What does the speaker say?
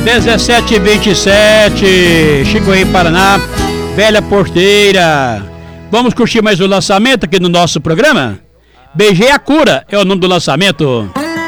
17h27, Chicoí, Paraná, Velha Porteira. Vamos curtir mais o lançamento aqui no nosso programa? Beijei a Cura é o nome do lançamento.